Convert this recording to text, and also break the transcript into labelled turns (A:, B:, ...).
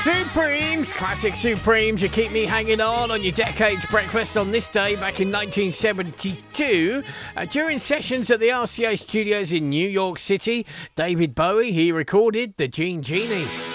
A: Supremes, classic Supremes, you keep me hanging on your Decades Breakfast on this day back in 1972. During sessions at the RCA studios in New York City, David Bowie, he recorded the Gene Genie.